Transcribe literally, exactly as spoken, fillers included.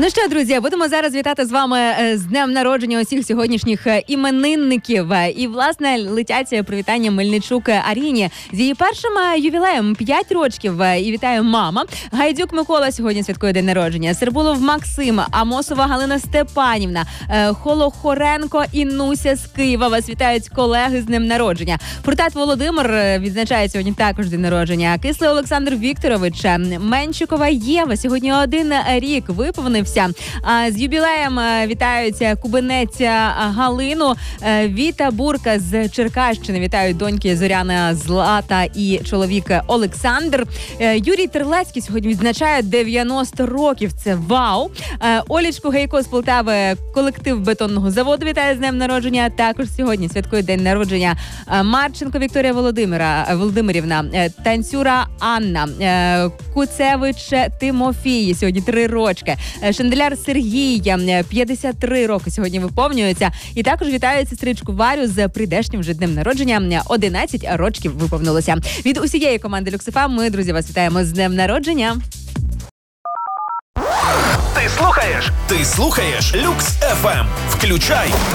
Ну що, друзі, будемо зараз вітати з вами з днем народження усіх сьогоднішніх іменинників. І, власне, летять привітання Мельничук Аріні з її першим ювілеєм – п'ять років. І вітає мама. Гайдюк Микола сьогодні святкує день народження. Сербулов Максим, Амосова Галина Степанівна, Холохоренко і Нуся з Києва. Вас вітають колеги з днем народження. Фуртат Володимир відзначає сьогодні також день народження. Кислий Олександр Вікторович, Менчикова Єва сьогодні один рік виповнився. З юбілеєм вітаються Кубинець Галину, Віта Бурка з Черкащини. Вітають доньки Зоряна Злата і чоловік Олександр. Юрій Терлецький сьогодні відзначає дев'яносто років. Це вау! Олічку Гейко з Полтави, колектив бетонного заводу вітає з днем народження. Також сьогодні святкує день народження Марченко Вікторія Володимира Володимирівна, Танцюра Анна, Куцевич Тимофій, сьогодні три рочки. Шенделяр Сергій, п'ятдесят три роки сьогодні виповнюється. І також вітаю сестричку Варю з прийдешнім вже днем народження. одинадцять рочків виповнилося. Від усієї команди Люкс еф ем ми, друзі, вас вітаємо з днем народження. Ти слухаєш? Ти слухаєш Люкс еф ем. Включай.